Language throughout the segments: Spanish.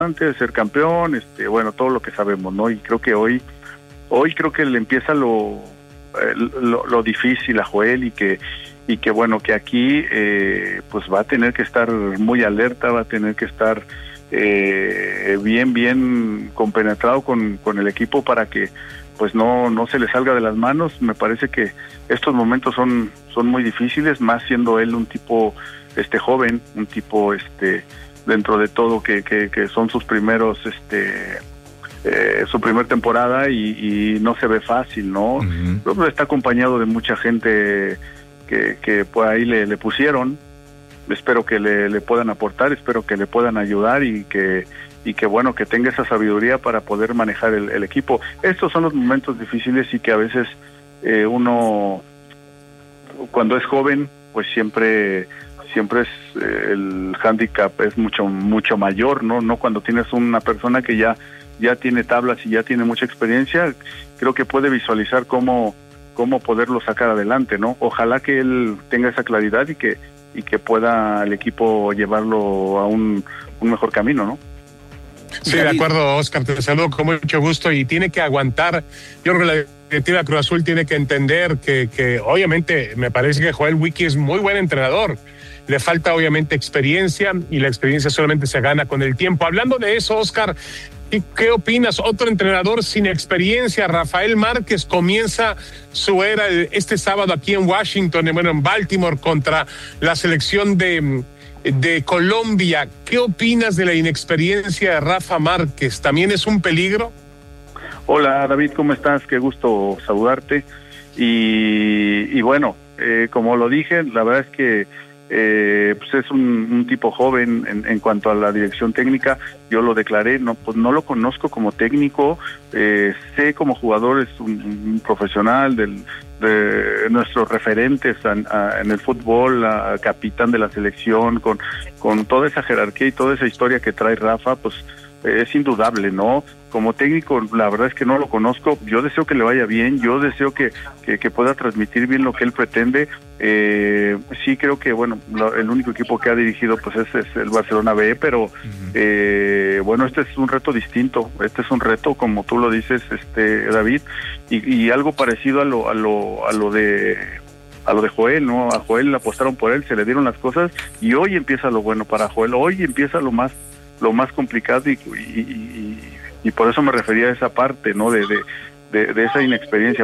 de ser campeón, bueno, todo lo que sabemos, ¿no? Y creo que hoy creo que le empieza lo difícil a Joel y que bueno, que aquí pues va a tener que estar muy alerta, va a tener que estar bien compenetrado con el equipo para que pues no se le salga de las manos. Me parece que estos momentos son muy difíciles, más siendo él un tipo joven, un tipo dentro de todo que son sus primeros su primer temporada y no se ve fácil, ¿no? Pero está acompañado de mucha gente que por ahí le pusieron. Espero que le puedan aportar, espero que le puedan ayudar y que bueno, que tenga esa sabiduría para poder manejar el equipo. Estos son los momentos difíciles y que a veces uno cuando es joven pues siempre es el hándicap es mucho mayor, no cuando tienes una persona que ya tiene tablas y ya tiene mucha experiencia. Creo que puede visualizar cómo poderlo sacar adelante, ¿no? Ojalá que él tenga esa claridad y que pueda el equipo llevarlo a un mejor camino, ¿no? Sí, de acuerdo, Oscar, te saludo con mucho gusto y tiene que aguantar. Yo creo que la directiva Cruz Azul tiene que entender que obviamente me parece que Joel Wiki es muy buen entrenador. Le falta obviamente experiencia y la experiencia solamente se gana con el tiempo. Hablando de eso, Oscar, ¿qué opinas? Otro entrenador sin experiencia, Rafael Márquez, comienza su era este sábado aquí en Washington, en Baltimore, contra la selección de Colombia. ¿Qué opinas de la inexperiencia de Rafa Márquez? ¿También es un peligro? Hola, David, ¿cómo estás? Qué gusto saludarte. Y bueno, como lo dije, la verdad es que pues es un tipo joven en cuanto a la dirección técnica. Yo lo declaré, pues no lo conozco como técnico, sé como jugador, es un profesional de nuestros referentes en el fútbol, capitán de la selección, con toda esa jerarquía y toda esa historia que trae Rafa, pues es indudable, ¿no? Como técnico, la verdad es que no lo conozco. Yo deseo que le vaya bien, yo deseo que pueda transmitir bien lo que él pretende. Sí creo que, bueno, el único equipo que ha dirigido pues es el Barcelona B, pero bueno, este es un reto distinto, este es un reto, como tú lo dices, David, y algo parecido a lo de Joel, ¿no? A Joel apostaron por él, se le dieron las cosas y hoy empieza lo bueno para Joel, hoy empieza lo más complicado y por eso me refería a esa parte, ¿no? De esa inexperiencia,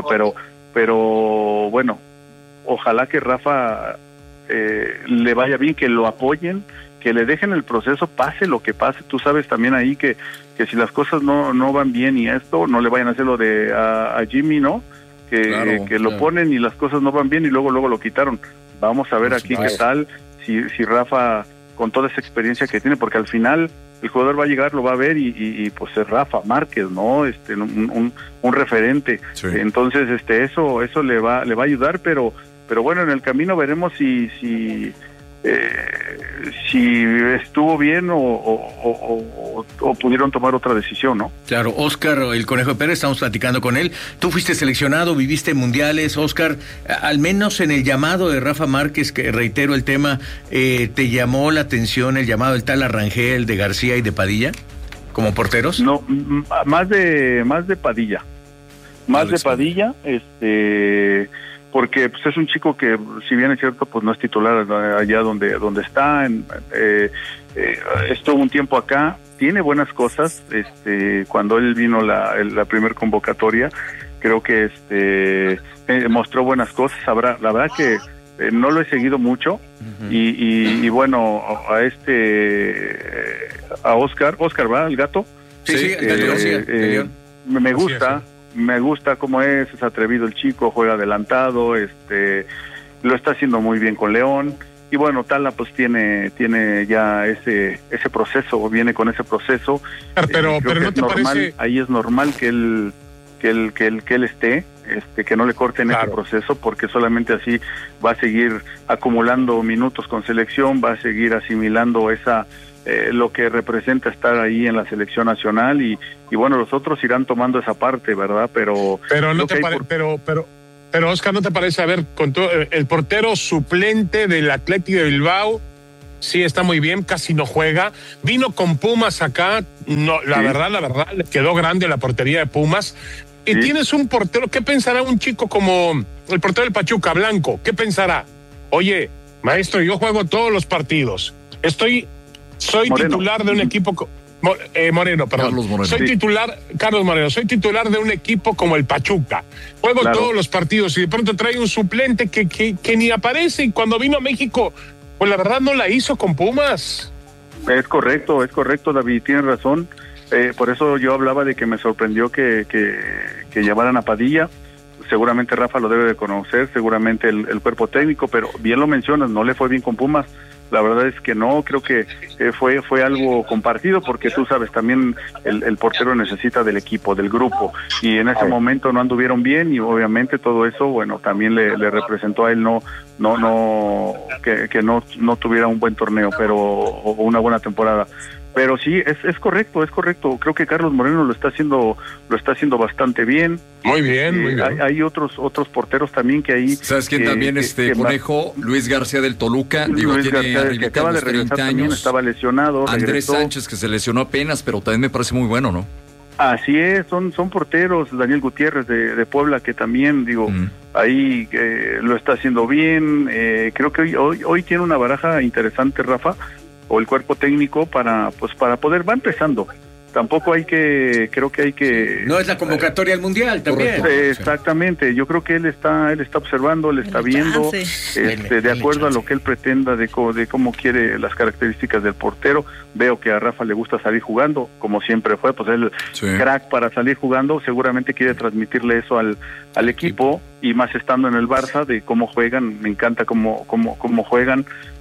pero bueno, ojalá que Rafa le vaya bien, que lo apoyen, que le dejen el proceso, pase lo que pase. Tú sabes también ahí que si las cosas no van bien y esto, no le vayan a hacer lo de a Jimmy, ¿no? Que lo ponen y las cosas no van bien y luego lo quitaron. Vamos a ver aquí qué tal, si Rafa, con toda esa experiencia que tiene, porque al final el jugador va a llegar, lo va a ver y pues es Rafa Márquez, ¿no? Un referente. Sí. Entonces, eso le va a ayudar, pero bueno, en el camino veremos si estuvo bien o pudieron tomar otra decisión, ¿no? Claro, Oscar, el Conejo Pérez, estamos platicando con él. Tú fuiste seleccionado, viviste mundiales, Oscar, al menos en el llamado de Rafa Márquez, que reitero el tema, ¿te llamó la atención el llamado del tal Arrangel, de García y de Padilla como porteros? No, más de Padilla. Más de Padilla, porque pues es un chico que, si bien es cierto, pues no es titular allá donde está, estuvo un tiempo acá, tiene buenas cosas. Cuando él vino la primer convocatoria, creo que mostró buenas cosas. La verdad que no lo he seguido mucho. Y bueno, a Oscar, ¿va? El gato. Sí, el gato García. Me gusta cómo es atrevido el chico, juega adelantado, lo está haciendo muy bien con León. Y bueno, Tala pues tiene ya ese proceso, viene con ese proceso. Pero no te parece, ahí es normal que él esté, que no le corten ese proceso, porque solamente así va a seguir acumulando minutos con selección, va a seguir asimilando lo que representa estar ahí en la selección nacional y bueno, los otros irán tomando esa parte, ¿verdad? Pero no te pero Oscar, ¿no te parece, a ver, con todo el portero suplente del Athletic de Bilbao, sí está muy bien, casi no juega. Vino con Pumas acá, no, la verdad, le quedó grande la portería de Pumas. Y tienes un portero, ¿qué pensará un chico como el portero del Pachuca, Blanco? ¿Qué pensará? Oye, maestro, yo juego todos los partidos. Soy titular de un equipo... Moreno, perdón. Carlos Moreno. Carlos Moreno, soy titular de un equipo como el Pachuca. Juego todos los partidos y de pronto trae un suplente que ni aparece, y cuando vino a México, pues la verdad no la hizo con Pumas. Es correcto, David, tienes razón. Por eso yo hablaba de que me sorprendió que llamaran a Padilla. Seguramente Rafa lo debe de conocer, seguramente el cuerpo técnico, pero bien lo mencionas, no le fue bien con Pumas. La verdad es que no, creo que fue algo compartido, porque tú sabes, también el portero necesita del equipo, del grupo, y en ese momento no anduvieron bien, y obviamente todo eso, bueno, también le representó a él que no tuviera un buen torneo, o una buena temporada. Pero sí, es correcto. Creo que Carlos Moreno lo está haciendo bastante bien. Muy bien. Hay otros porteros también que ahí. ¿Sabes quién también, Conejo? Luis García del Toluca. Luis García, que acaba de regresar también, estaba lesionado. Andrés Sánchez, que se lesionó apenas, pero también me parece muy bueno, ¿no? Así es, son porteros. Daniel Gutiérrez de Puebla, que también, ahí lo está haciendo bien. Creo que hoy tiene una baraja interesante, Rafa, o el cuerpo técnico para poder, va empezando. Tampoco creo que hay que... No es la convocatoria al Mundial también. Exactamente, yo creo que él está observando, él está viendo, de acuerdo a lo que él pretenda, de cómo quiere las características del portero. Veo que a Rafa le gusta salir jugando, como siempre fue, pues él crack para salir jugando, seguramente quiere transmitirle eso al equipo, y más estando en el Barça, de cómo juegan, me encanta cómo juegan.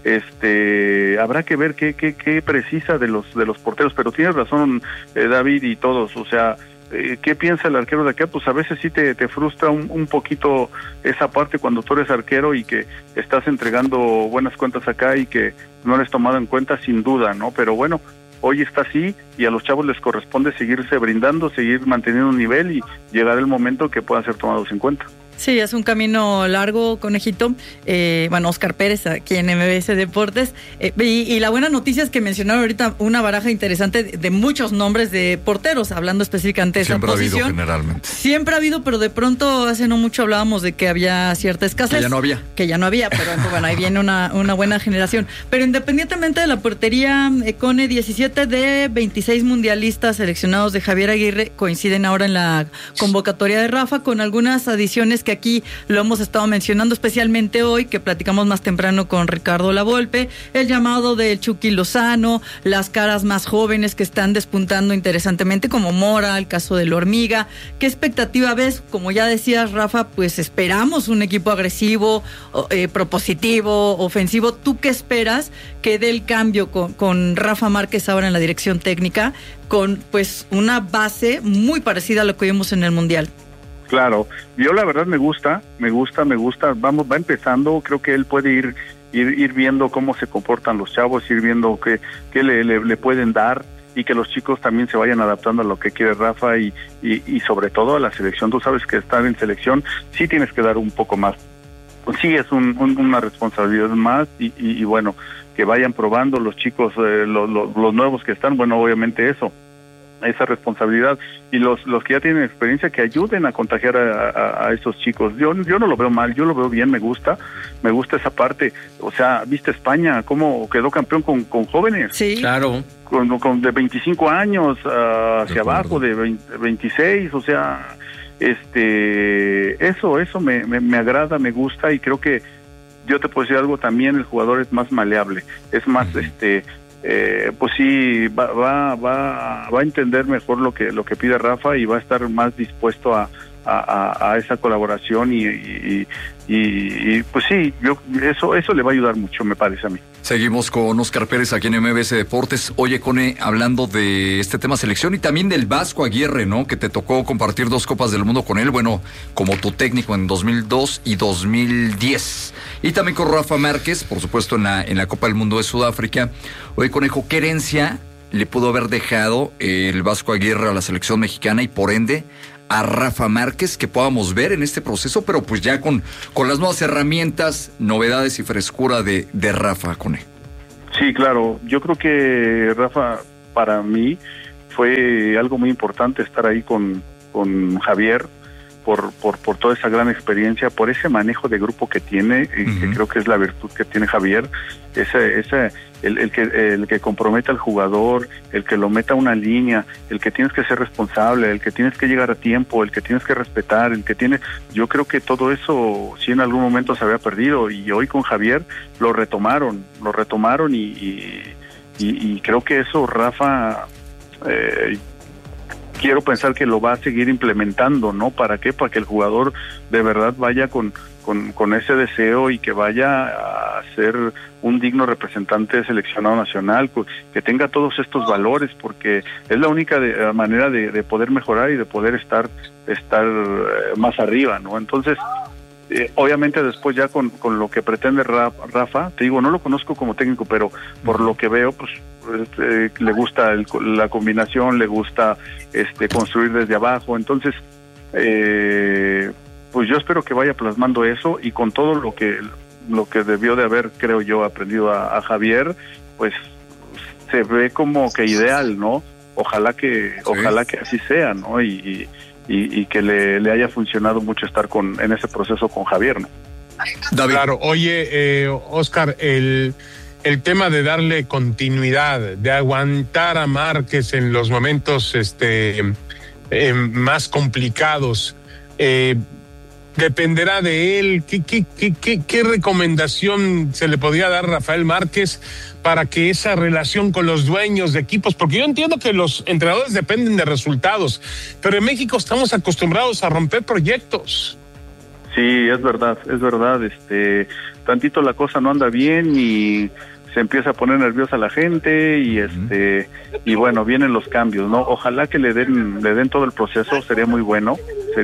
Habrá que ver qué precisa de los porteros, pero tienes razón, David, y todos, o sea, ¿qué piensa el arquero de acá? Pues a veces sí te frustra un poquito esa parte cuando tú eres arquero y que estás entregando buenas cuentas acá y que no eres tomado en cuenta, sin duda, ¿no? Pero bueno, hoy está así, y a los chavos les corresponde seguirse brindando, seguir manteniendo un nivel, y llegar el momento que puedan ser tomados en cuenta. Sí, es un camino largo, Conejito. Óscar Pérez, aquí en MBS Deportes. Y la buena noticia es que mencionaron ahorita una baraja interesante de muchos nombres de porteros, hablando específicamente de esa posición. Siempre ha habido, generalmente. Siempre ha habido, pero de pronto hace no mucho hablábamos de que había cierta escasez. Que ya no había, pero bueno, ahí viene una buena generación. Pero independientemente de la portería, Cone, 17 de 26 mundialistas seleccionados de Javier Aguirre coinciden ahora en la convocatoria de Rafa, con algunas adiciones que aquí lo hemos estado mencionando, especialmente hoy, que platicamos más temprano con Ricardo Lavolpe, el llamado del Chucky Lozano, las caras más jóvenes que están despuntando interesantemente, como Mora, el caso del Hormiga. ¿Qué expectativa ves? Como ya decías, Rafa, pues esperamos un equipo agresivo, propositivo, ofensivo. ¿Tú qué esperas que dé el cambio con Rafa Márquez ahora en la dirección técnica, con pues una base muy parecida a lo que vimos en el Mundial? Claro, yo la verdad me gusta, va empezando, creo que él puede ir viendo cómo se comportan los chavos, ir viendo qué le pueden dar, y que los chicos también se vayan adaptando a lo que quiere Rafa, y sobre todo a la selección. Tú sabes que estar en selección sí tienes que dar un poco más, sí es una responsabilidad más, y bueno, que vayan probando los chicos, los nuevos que están, bueno, obviamente esa responsabilidad, y los que ya tienen experiencia, que ayuden a contagiar a esos chicos. Yo no lo veo mal, yo lo veo bien, me gusta esa parte. O sea, ¿viste España cómo quedó campeón con jóvenes? Sí, claro, con de 25 años hacia abajo, de 26, o sea, eso me agrada, me gusta, y creo que yo te puedo decir algo también, el jugador es más maleable, es más pues sí, va a entender mejor lo que pide Rafa, y va a estar más dispuesto a esa colaboración, y pues sí, eso le va a ayudar mucho, me parece a mí. Seguimos con Óscar Pérez aquí en MBS Deportes. Oye, Cone, hablando de este tema selección y también del Vasco Aguirre, ¿no? Que te tocó compartir 2 Copas del Mundo con él, bueno, como tu técnico en 2002 y 2010. Y también con Rafa Márquez, por supuesto, en la Copa del Mundo de Sudáfrica. Oye, Conejo, ¿qué herencia le pudo haber dejado el Vasco Aguirre a la selección mexicana, y por ende a Rafa Márquez, que podamos ver en este proceso, pero pues ya con las nuevas herramientas, novedades y frescura de Rafa, Cone? Sí, claro. Yo creo que, Rafa, para mí fue algo muy importante estar ahí con Javier, por toda esa gran experiencia, por ese manejo de grupo que tiene, que creo que es la virtud que tiene Javier, el que compromete al jugador, el que lo meta a una línea, el que tienes que ser responsable, el que tienes que llegar a tiempo, el que tienes que respetar, yo creo que todo eso sí en algún momento se había perdido, y hoy con Javier lo retomaron y creo que eso, Rafa, quiero pensar que lo va a seguir implementando, ¿no? ¿Para qué? Para que el jugador de verdad vaya con ese deseo y que vaya a ser un digno representante seleccionado nacional, que tenga todos estos valores, porque es la única manera de poder mejorar y de poder estar más arriba, ¿no? Entonces, obviamente después ya con lo que pretende Rafa, te digo, no lo conozco como técnico, pero por lo que veo, pues le gusta la combinación, le gusta construir desde abajo, entonces pues yo espero que vaya plasmando eso, y con todo lo que debió de haber, creo yo, aprendido a Javier, pues se ve como que ideal, ¿no? Ojalá que así sea, ¿no? Y que le haya funcionado mucho estar en ese proceso con Javier, ¿no? David. Claro, oye, Oscar, el tema de darle continuidad, de aguantar a Márquez en los momentos más complicados, dependerá de él. ¿Qué recomendación se le podría dar a Rafael Márquez para que esa relación con los dueños de equipos, porque yo entiendo que los entrenadores dependen de resultados, pero en México estamos acostumbrados a romper proyectos? Sí, es verdad, tantito la cosa no anda bien y se empieza a poner nerviosa la gente y bueno, vienen los cambios, ¿no? Ojalá que le den todo el proceso, sería muy bueno,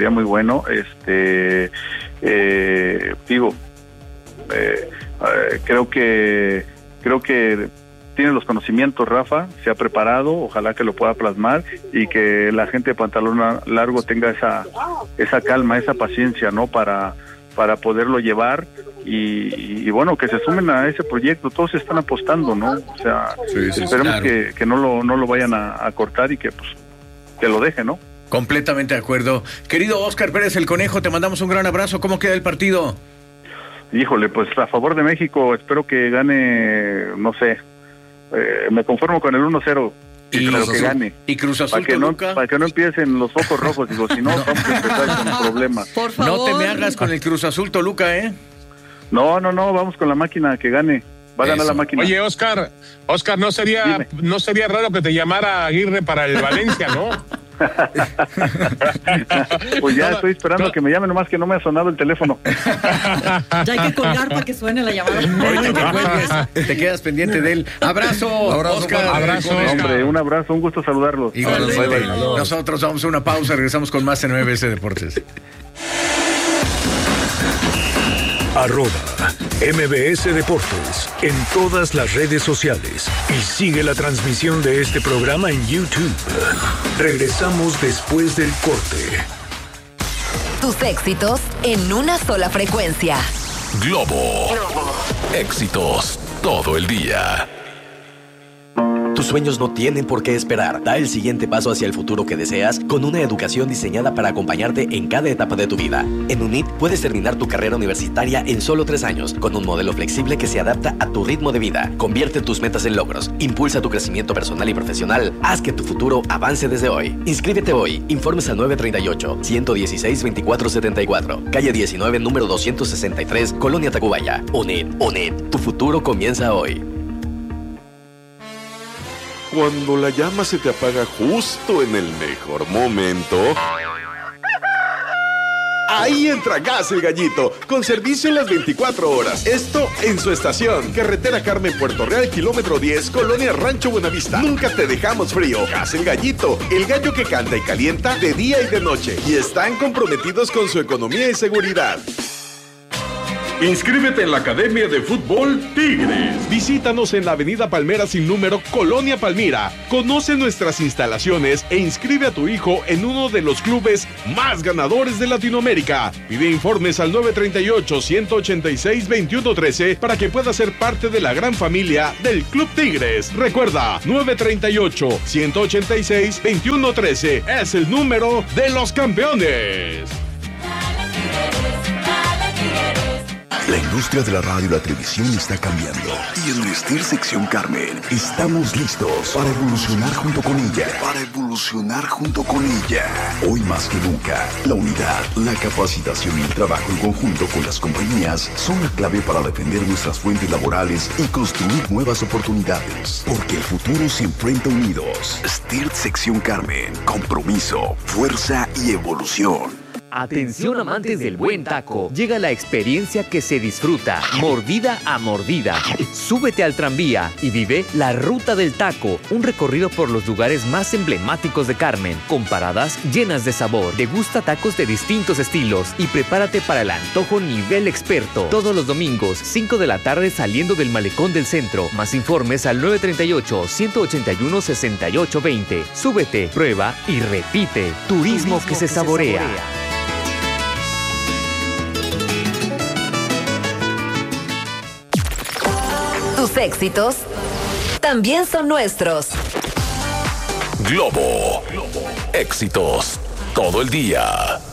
creo que tiene los conocimientos Rafa, se ha preparado, ojalá que lo pueda plasmar y que la gente de pantalón largo tenga esa calma, esa paciencia, ¿no? Para poderlo llevar y bueno, que se sumen a ese proyecto, todos están apostando, ¿no? O sea, esperemos claro, que no lo vayan a cortar y que lo dejen, ¿no? Completamente de acuerdo. Querido Óscar Pérez el Conejo, te mandamos un gran abrazo. ¿Cómo queda el partido? Híjole, pues a favor de México, espero que gane, no sé, me conformo con el 1-0. Y que gane. ¿Y Cruz Azul para que no empiecen los focos rojos, digo, si no, vamos a empezar con problemas. Por favor. No te me hagas con el Cruz Azul Toluca, ¿eh? No, vamos con la máquina, que gane. Va a ganar la máquina. Oye, Óscar, ¿no sería raro que te llamara Aguirre para el Valencia, no? Pues ya estoy esperando que me llame, nomás que no me ha sonado el teléfono. Ya hay que colgar para que suene la llamada. Te quedas pendiente de él. Abrazo, Óscar. Abrazo, hombre, un abrazo, un gusto saludarlos. Igualmente. Nosotros vamos a una pausa, regresamos con más en MBS Deportes. @MBS Deportes en todas las redes sociales y sigue la transmisión de este programa en YouTube. Regresamos después del corte. Tus éxitos en una sola frecuencia. Globo. Éxitos todo el día. Tus sueños no tienen por qué esperar. Da el siguiente paso hacia el futuro que deseas con una educación diseñada para acompañarte en cada etapa de tu vida. En UNIT puedes terminar tu carrera universitaria en solo 3 años, con un modelo flexible que se adapta a tu ritmo de vida. Convierte tus metas en logros, impulsa tu crecimiento personal y profesional, haz que tu futuro avance desde hoy. Inscríbete hoy. Informes al 938-116-2474, calle 19, número 263, Colonia Tacubaya. UNIT, tu futuro comienza hoy. Cuando la llama se te apaga justo en el mejor momento, ahí entra Gas El Gallito, con servicio en las 24 horas. Esto en su estación. Carretera Carmen, Puerto Real, kilómetro 10, Colonia Rancho Buenavista. Nunca te dejamos frío. Gas El Gallito, el gallo que canta y calienta de día y de noche. Y están comprometidos con su economía y seguridad. Inscríbete en la Academia de Fútbol Tigres. Visítanos en la Avenida Palmera sin número, Colonia Palmira. Conoce nuestras instalaciones e inscribe a tu hijo en uno de los clubes más ganadores de Latinoamérica. Pide informes al 938-186-2113 para que pueda ser parte de la gran familia del Club Tigres. Recuerda, 938-186-2113 es el número de los campeones. La industria de la radio y la televisión está cambiando. Y en Vestir Sección Carmen estamos listos para evolucionar junto con ella. Hoy más que nunca, la unidad, la capacitación y el trabajo en conjunto con las compañías son la clave para defender nuestras fuentes laborales y construir nuevas oportunidades. Porque el futuro se enfrenta unidos. STIRT Sección Carmen. Compromiso, fuerza y evolución. Atención amantes del buen taco, llega la experiencia que se disfruta, mordida a mordida. Súbete al tranvía y vive la Ruta del Taco, un recorrido por los lugares más emblemáticos de Carmen, con paradas llenas de sabor. Degusta tacos de distintos estilos y prepárate para el antojo nivel experto. Todos los domingos, 5 de la tarde saliendo del Malecón del Centro. Más informes al 938-181-6820. Súbete, prueba y repite. Turismo que se saborea. Tus éxitos también son nuestros. Globo. Éxitos todo el día.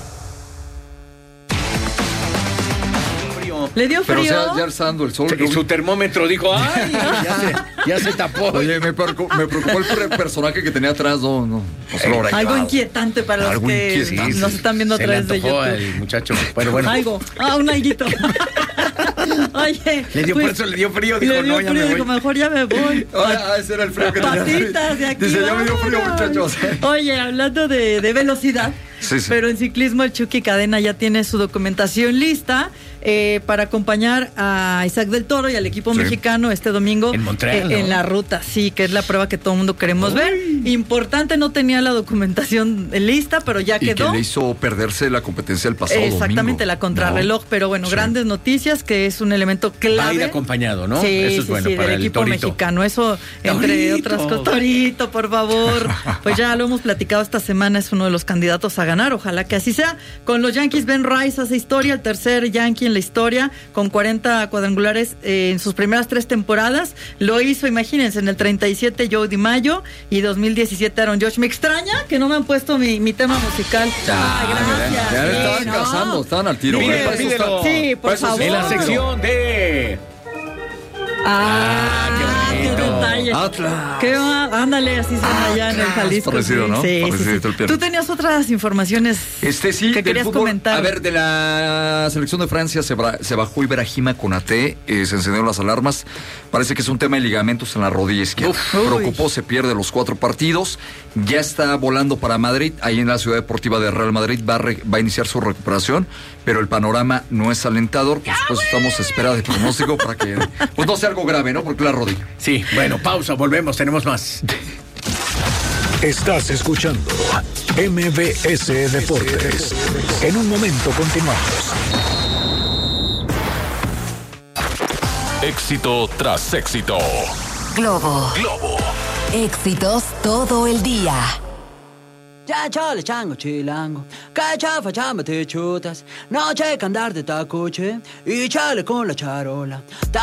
¿Le dio frío? Pero ya alzando el sol. Y su termómetro dijo, ¡ay! Ya se tapó. Oye, me preocupó el personaje que tenía atrás. No. Algo inquietante para los que nos están viendo a través de YouTube. El muchacho. Pero bueno. Un alguito. Oye. Por eso le dio frío. Dijo, no, ya me voy. Dijo, mejor ya me voy. Ese era el frío que tenía. Patitas de aquí. Dice, ya me dio frío, muchachos. Oye, hablando de velocidad. Sí. Pero en ciclismo el Chucky Cadena ya tiene su documentación lista para acompañar a Isaac del Toro y al equipo mexicano este domingo en Montreal, en la ruta, sí, que es la prueba que todo el mundo queremos ver. Importante, no tenía la documentación lista, pero ya quedó. Y que le hizo perderse la competencia el pasado Exactamente, domingo. La contrarreloj, pero bueno, grandes noticias, que es un elemento clave. Va a ir acompañado, ¿no? Sí, eso es bueno para del el equipo torito mexicano, eso entre otras cosas. Torito, por favor. Pues ya lo hemos platicado esta semana, es uno de los candidatos a ganar, ojalá que así sea. Con los Yankees, Ben Rice hace historia, el tercer Yankee en la historia, con 40 cuadrangulares en sus primeras 3 temporadas. Lo hizo, imagínense, en el 37 Joe DiMaggio y 2017 Aaron Judge. Me extraña que no me han puesto mi tema musical. Gracias. Ya estaban cazando, estaban al tiro. Pídelo. Sí, por favor. En la sección de... qué detalle. Ándale, así suena allá en el Jalisco. Parecido, ¿no? Sí. Tú tenías otras informaciones que querías comentar. A ver, de la selección de Francia se bajó Ibrahima Konaté, se encendieron las alarmas. Parece que es un tema de ligamentos en la rodilla izquierda. Preocupó, se pierde los 4 partidos. Ya está volando para Madrid, ahí en la Ciudad Deportiva de Real Madrid. Va a iniciar su recuperación, pero el panorama no es alentador. Por supuesto, estamos a espera de pronóstico para que pues no sea algo grave, ¿no? Porque la rodilla. Sí, bueno, pausa, volvemos, tenemos más. Estás escuchando MBS Deportes. En un momento continuamos. Éxito tras éxito. Globo. Éxitos todo el día. Ya chale chango chilango, cachafa chamba te chutas, no checa andar de tacuche y chale con la charola.